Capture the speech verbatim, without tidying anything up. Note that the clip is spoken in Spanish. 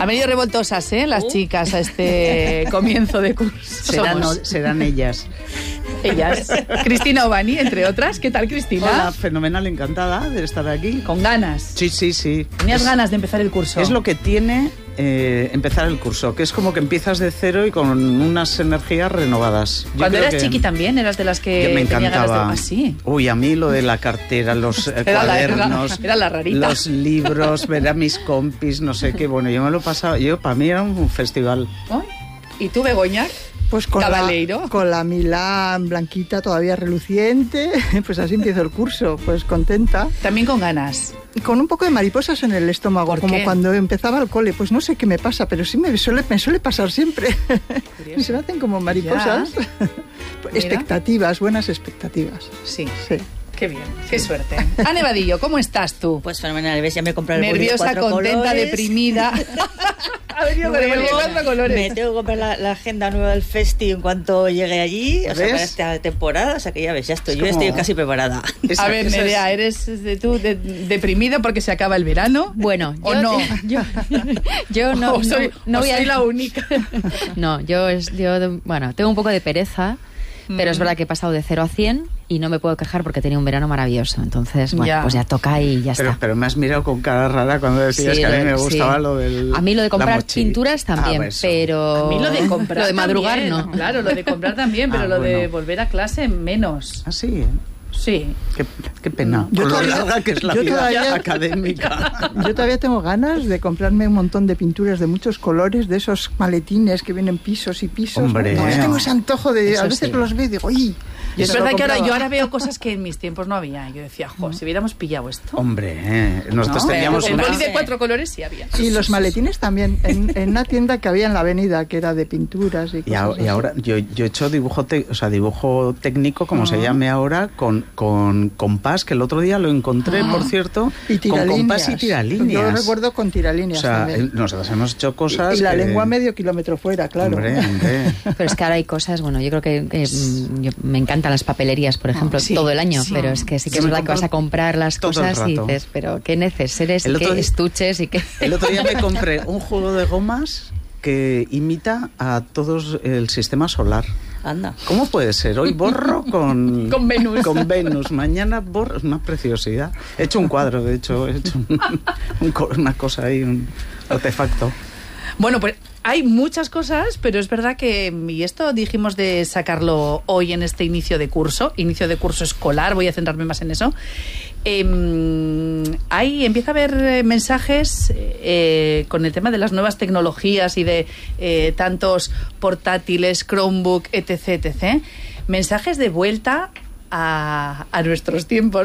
Han venido revoltosas, ¿eh? Las uh. chicas a este comienzo de curso. Serán, no, serán ellas. Ellas. Cristina Obani, entre otras. ¿Qué tal, Cristina? Hola, fenomenal, encantada de estar aquí. ¿Con ganas? Sí, sí, sí. ¿Tenías es, ganas de empezar el curso? Es lo que tiene eh, empezar el curso, que es como que empiezas de cero y con unas energías renovadas. Yo Cuando eras que, chiqui también, eras de las que me tenía ganas de... encantaba. ¿Sí? Uy, a mí lo de la cartera, los eh, era cuadernos, la, era, era la rarita. Los libros, ver a mis compis, no sé qué. Bueno, yo me lo pasaba, yo para mí era un festival. ¿Oh? ¿Y tú, Begoña? Pues con Cabaleiro. la, con la Milán blanquita todavía reluciente, pues así empiezo el curso, pues contenta. También con ganas. Con un poco de mariposas en el estómago, como cuando empezaba el cole. Pues no sé qué me pasa, pero sí me suele, me suele pasar siempre. Se me hacen como mariposas. Expectativas, buenas expectativas. Sí. Sí. Qué bien, qué suerte. Ane Vadillo, ¿cómo estás tú? Pues fenomenal, ves, ya me he comprado el nerviosa, boli de cuatro contenta, colores. Deprimida. Ha venido con el boli de cuatro colores. Me tengo que comprar la, la agenda nueva del Festi en cuanto llegue allí, o sea, para esta temporada, o sea que ya ves, ya estoy, yo estoy casi preparada. A ver, Nerea, ¿eres de tú de, deprimida porque se acaba el verano? Bueno, ¿o yo, no? Yo, yo no, o soy, no, no o voy soy a... la única. No, yo, yo, bueno, tengo un poco de pereza. Pero es verdad que he pasado de cero a cien y no me puedo quejar porque tenía un verano maravilloso. Entonces, bueno, ya. pues ya toca y ya pero, está. Pero me has mirado con cara rara cuando decías sí, que a mí me gustaba sí. lo del... A mí lo de comprar pinturas también, ah, pero... A mí lo de comprar Lo de madrugar también. no. Claro, lo de comprar también, pero ah, lo bueno. de volver a clase menos. Ah, sí, ¿eh? Sí. Qué, qué pena. Yo Con todavía, lo larga que es la vida todavía, académica. Yo todavía tengo ganas de comprarme un montón de pinturas de muchos colores, de esos maletines que vienen pisos y pisos. Hombre. ¿No? Tengo ese antojo de... Eso a veces sí. los veo y digo, ¡uy! Y es verdad que ahora, yo ahora veo cosas que en mis tiempos no había. Yo decía, jo, si hubiéramos pillado esto. Hombre, eh, nosotros ¿no? teníamos el una... boli de cuatro colores sí había. Y los maletines también, en, en una tienda que había en la avenida, que era de pinturas y cosas Y, a, y ahora, yo, yo he hecho dibujo, te, o sea, dibujo técnico, como uh-huh. se llame ahora, con, con compás, que el otro día lo encontré, uh-huh. por cierto, y con compás y tiralíneas. Yo lo recuerdo con tiralíneas. O sea, también. nosotros hemos hecho cosas Y, y la que... lengua medio kilómetro fuera, claro. Hombre, hombre. Pero es que ahora hay cosas, bueno, yo creo que, que yo, me encantan las papelerías, por ejemplo, oh, sí, todo el año, sí. pero es que sí que es verdad que vas a comprar las cosas y dices, pero qué neceseres, y qué día, estuches y qué... El otro día me compré un juego de gomas que imita a todos el sistema solar. Anda. ¿Cómo puede ser? Hoy borro con... con Venus. Con Venus. Mañana borro... Es una preciosidad. He hecho un cuadro, de hecho. He hecho un, un, una cosa ahí, un artefacto. Bueno, pues hay muchas cosas, pero es verdad que, y esto dijimos de sacarlo hoy en este inicio de curso, inicio de curso escolar, voy a centrarme más en eso. Eh, hay, empieza a haber mensajes eh, con el tema de las nuevas tecnologías y de eh, tantos portátiles, Chromebook, etc, etcétera. Mensajes de vuelta a, a nuestros tiempos.